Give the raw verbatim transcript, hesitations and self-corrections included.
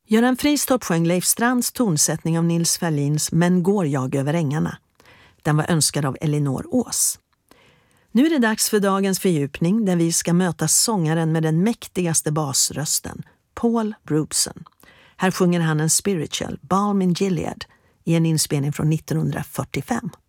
Göran Fristorp sjöng Leif Strands tonsättning av Nils Ferlins Men går jag över ängarna. Den var önskad av Elinor Ås. Nu är det dags för dagens fördjupning där vi ska möta sångaren med den mäktigaste basrösten, Paul Robeson. Här sjunger han en spiritual, Balm in Gilead, i en inspelning från nittonhundrafyrtiofem.